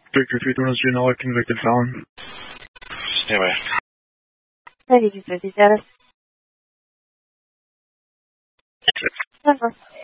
Victor 3 Juneau, convicted felon. Stay away. 9250 status. 10-4.